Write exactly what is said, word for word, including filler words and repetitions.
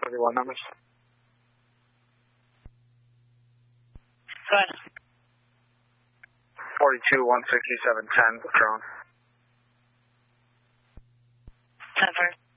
thirty-one numbers. Go ahead. forty-two, one sixty-seven, ten, drone. ten first.